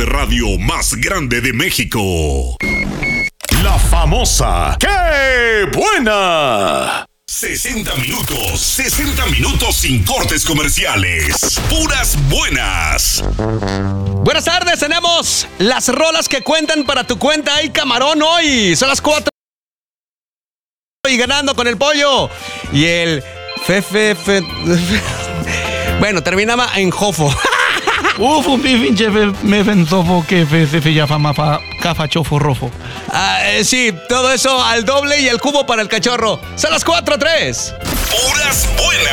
de radio más grande de México. La famosa ¡Qué buena! 60 minutos sin cortes comerciales. Puras buenas. Buenas tardes, tenemos las rolas que cuentan para tu cuenta. Hay camarón hoy. Son las 4. Y ganando con el pollo. Y el Bueno, terminaba en jofo. Un pinche me pensó que se llama cafachofo rofo. Sí, todo eso al doble y el cubo para el cachorro. Son las 4:03. Puras buenas.